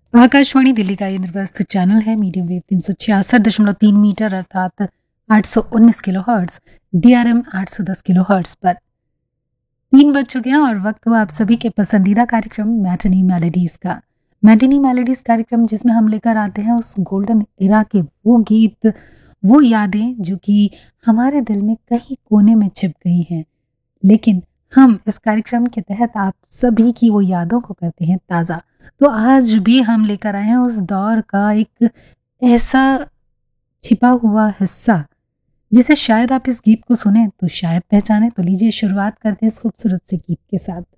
आकाशवाणी दिल्ली का इंद्रप्रस्थ चैनल है। Medium wave 366.3 metre अर्थात 819 kilo hertz, DRM 810 kilo hertz पर 3 बज चुके हैं और वक्त हुआ आप सभी के पसंदीदा कार्यक्रम मैटिनी मेलोडीज का। मैटिनी मेलोडीज कार्यक्रम जिसमें हम लेकर आते हैं उस गोल्डन एरा के वो गीत, वो यादें जो कि हमारे दिल में कहीं कोने में छिप गई हैं, लेकिन हम इस कार्यक्रम के तहत आप सभी की वो यादों को करते हैं ताज़ा। तो आज भी हम लेकर आए हैं उस दौर का एक ऐसा छिपा हुआ हिस्सा जिसे शायद आप इस गीत को सुने तो शायद पहचाने। तो लीजिए शुरुआत करते हैं इस खूबसूरत से गीत के साथ।